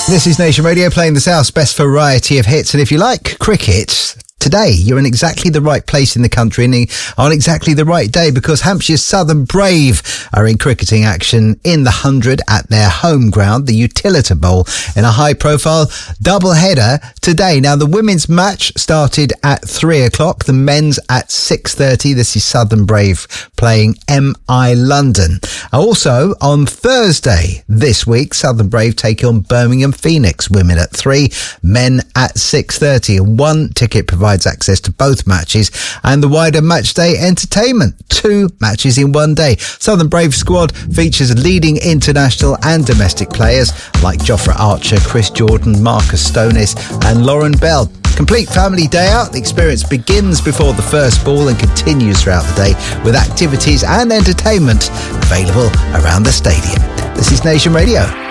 This is Nation Radio playing the South's best variety of hits. And if you like cricket, today you're in exactly the right place in the country and on exactly the right day, because Hampshire's Southern Brave are in cricketing action in the 100 at their home ground, the Utilita Bowl, in a high-profile double-header today. Now, the women's match started at 3 o'clock, the men's at 6:30. This is Southern Brave playing MI London. Also, on Thursday this week, Southern Brave take on Birmingham Phoenix, women at 3, men at 6:30. And one ticket provides access to both matches and the wider match day entertainment. 2 matches in one day. Southern Brave squad features leading international and domestic players like Jofra Archer, Chris Jordan, Marcus Stonis and Lauren Bell. Complete family day out. The experience begins before the first ball and continues throughout the day with activities and entertainment available around the stadium. This is Nation Radio.